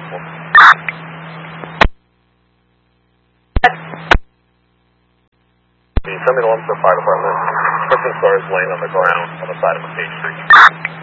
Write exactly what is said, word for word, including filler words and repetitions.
Send me to Lumsden Fire Department. Christmas stars laying on the ground on the side of a page street.